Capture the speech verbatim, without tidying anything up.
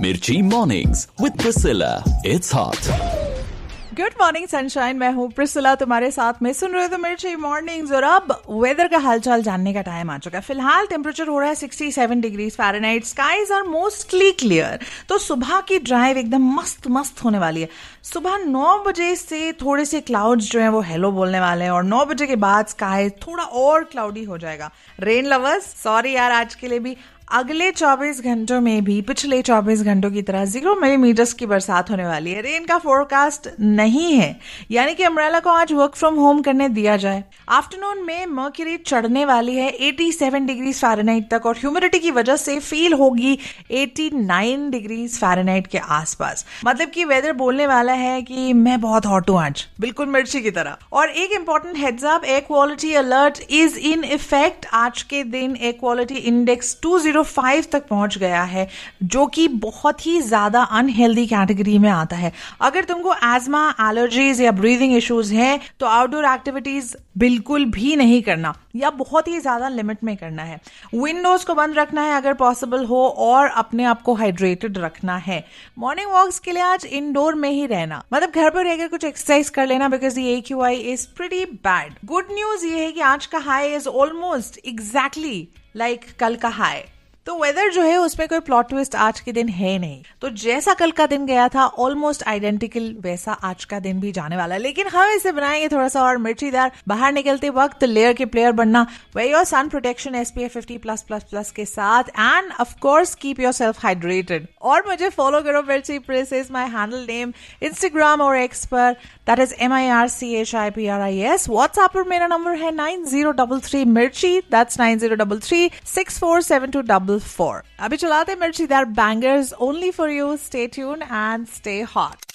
Mirchi Mornings with Priscilla. It's hot. Good morning sunshine, मैं हूँ Priscilla तुम्हारे साथ में। सुन रहे हो तो मिर्ची मॉर्निंग्स। और अब वेदर का हालचाल जानने का टाइम आ चुका है। फिलहाल टेम्परेचर हो रहा है सड़सठ degree Fahrenheit. Skies are mostly clear. तो सुबह की ड्राइव एकदम मस्त मस्त होने वाली है। सुबह नौ बजे से थोड़े से क्लाउड्स जो है वो हेलो बोलने वाले हैं और नौ बजे के बाद स्काई थोड़ा और क्लाउडी हो जाएगा। रेन लवर्स, सॉरी यार, आज के लिए भी अगले चौबीस घंटों में भी पिछले चौबीस घंटों की तरह जीरो मिलीमीटर्स की बरसात होने वाली है। रेन का फोरकास्ट नहीं है, यानी कि अम्ब्रेला को आज वर्क फ्रॉम होम करने दिया जाए। आफ्टरनून में मर्क्यूरी चढ़ने वाली है सत्तासी डिग्री फ़ारेनहाइट तक और ह्यूमिडिटी की वजह से फील होगी नवासी डिग्री फ़ारेनहाइट के आसपास। मतलब कि वेदर बोलने वाला है कि मैं बहुत हॉट हूं आज, बिल्कुल मिर्ची की तरह। और एक important heads up, air quality alert is in effect. आज के दिन air quality index to zero five तक पहुंच गया है, जो कि बहुत ही ज्यादा अनहेल्दी कैटेगरी में आता है। अगर तुमको एजमा, एलर्जीज या ब्रीदिंग इश्यूज हैं तो आउटडोर एक्टिविटीज बिल्कुल भी नहीं करना या बहुत ही ज्यादा लिमिट में करना है। विंडोज को बंद रखना है अगर पॉसिबल हो और अपने आप को हाइड्रेटेड रखना है। मॉर्निंग वॉक्स के लिए आज इंडोर में ही रहना, मतलब घर पर रहकर कुछ एक्सरसाइज कर लेना, because the A Q I is pretty bad. Good news ये है कि आज का high is almost exactly like कल का हाई। तो वेदर जो है उसमें कोई प्लॉट ट्विस्ट आज के दिन है नहीं। तो जैसा कल का दिन गया था ऑलमोस्ट आइडेंटिकल, वैसा आज का दिन भी जाने वाला है। लेकिन हम इसे बनाएंगे थोड़ा सा और मिर्चीदार। बाहर निकलते वक्त लेयर के प्लेयर बनना, where your sun protection S P F fifty plus plus plus के साथ, end of course keep yourself hydrated. और मुझे फॉलो करो, मिर्ची press is my handle name Instagram और एक्स पर, that is M I R C H I P R I S. WhatsApp पर मेरा नंबर है नाइन जीरो थ्री थ्री मिर्ची, that's nine zero three three six four seven to double four. अभी चलाते मिर्चीदार bangers only for you. Stay tune and stay hot.